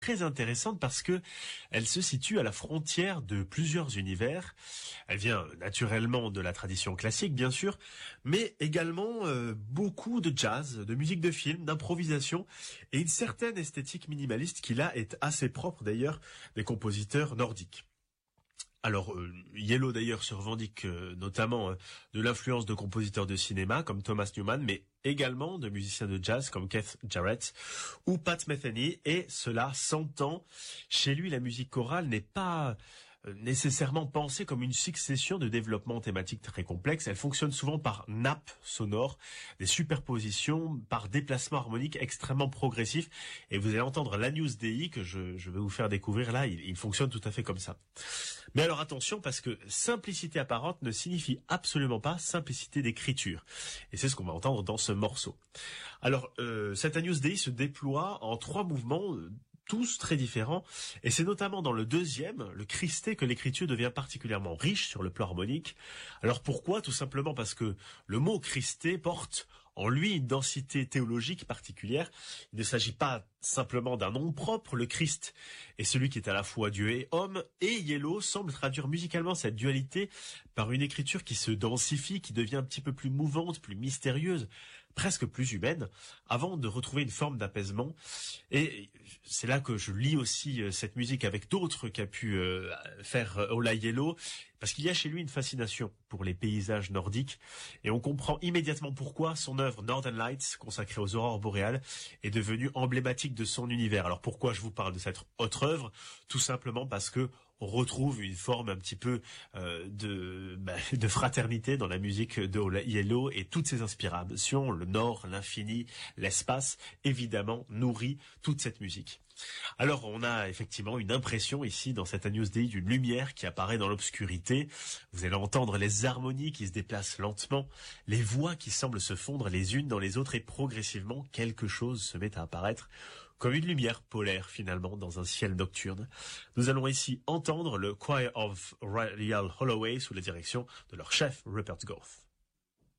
très intéressante parce que elle se situe à la frontière de plusieurs univers. Elle vient naturellement de la tradition classique, bien sûr, mais également beaucoup de jazz, de musique de film, d'improvisation et une certaine esthétique minimaliste qui là est assez propre d'ailleurs des compositeurs nordiques. Alors, Yellow d'ailleurs se revendique notamment de l'influence de compositeurs de cinéma comme Thomas Newman, mais également de musiciens de jazz comme Keith Jarrett ou Pat Metheny, et cela s'entend. Chez lui, la musique chorale n'est pas nécessairement pensée comme une succession de développements thématiques très complexes. Elle fonctionne souvent par nappes sonores, des superpositions, par déplacements harmoniques extrêmement progressifs. Et vous allez entendre l'Agnus Dei que je vais vous faire découvrir là. Il fonctionne tout à fait comme ça. Mais alors attention, parce que simplicité apparente ne signifie absolument pas simplicité d'écriture. Et c'est ce qu'on va entendre dans ce morceau. Alors, cet Agnus Dei se déploie en 3 mouvements, tous très différents, et c'est notamment dans le deuxième, le Christé, que l'écriture devient particulièrement riche sur le plan harmonique. Alors pourquoi? Tout simplement parce que le mot Christé porte en lui une densité théologique particulière. Il ne s'agit pas simplement d'un nom propre. Le Christ est celui qui est à la fois Dieu et homme, et Yellow semble traduire musicalement cette dualité par une écriture qui se densifie, qui devient un petit peu plus mouvante, plus mystérieuse, presque plus humaine, avant de retrouver une forme d'apaisement. Et c'est là que je lis aussi cette musique avec d'autres qu'a pu faire Ola Yellow, parce qu'il y a chez lui une fascination pour les paysages nordiques, et on comprend immédiatement pourquoi son œuvre Northern Lights, consacrée aux aurores boréales, est devenue emblématique de son univers. Alors pourquoi je vous parle de cette autre œuvre? Tout simplement parce que on retrouve une forme un petit peu de fraternité dans la musique de Ola Yellow, et toutes ses inspirations, le nord, l'infini, l'espace, évidemment, nourrit toute cette musique. Alors, on a effectivement une impression ici, dans cette Agnus Dei, d'une lumière qui apparaît dans l'obscurité. Vous allez entendre les harmonies qui se déplacent lentement, les voix qui semblent se fondre les unes dans les autres, et progressivement, quelque chose se met à apparaître, comme une lumière polaire, finalement, dans un ciel nocturne. Nous allons ici entendre le Choir of Royal Holloway sous la direction de leur chef, Rupert Goth.